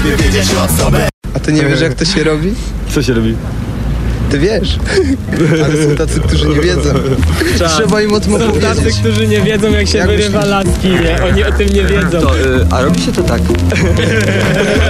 by wiedzieć o co będzie. A ty nie wiesz, jak to się robi? Co się robi? Ty wiesz, ale są tacy, którzy nie wiedzą. Trzeba im o tym opowiedzieć. Tacy, którzy nie wiedzą, jak się Jak wyrywa myślisz? laski, nie? Oni o tym nie wiedzą. A robi się to tak.